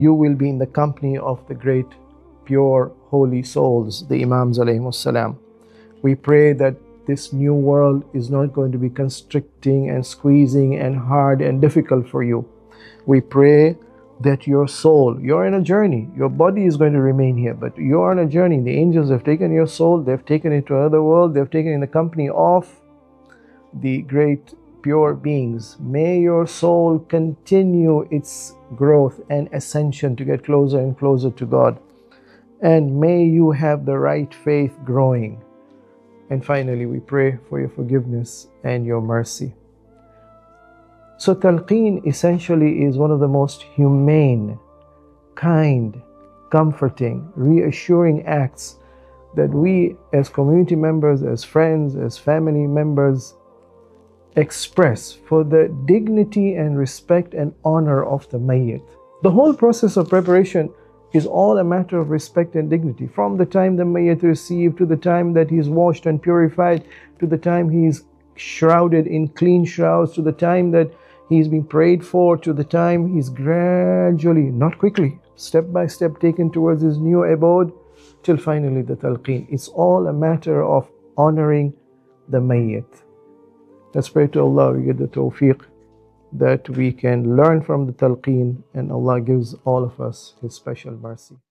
you will be in the company of the great, pure, holy souls, the Imams alayhimus salam. We pray that this new world is not going to be constricting and squeezing and hard and difficult for you. We pray that your soul, you're in a journey. Your body is going to remain here, but you're on a journey. The angels have taken your soul, they've taken it to another world, they've taken it in the company of the great pure beings. May your soul continue its growth and ascension to get closer and closer to God. And may you have the right faith growing. And finally, we pray for your forgiveness and your mercy. So talqeen essentially is one of the most humane, kind, comforting, reassuring acts that we as community members, as friends, as family members express for the dignity and respect and honor of the mayyit. The whole process of preparation is all a matter of respect and dignity. From the time the mayyit received, to the time that he is washed and purified, to the time he is shrouded in clean shrouds, to the time that he is being prayed for, to the time he is gradually, not quickly, step by step taken towards his new abode, till finally the talqeen. It's all a matter of honoring the mayyit. Let's pray to Allah we get the tawfiq that we can learn from the talqeen, and Allah gives all of us His special mercy.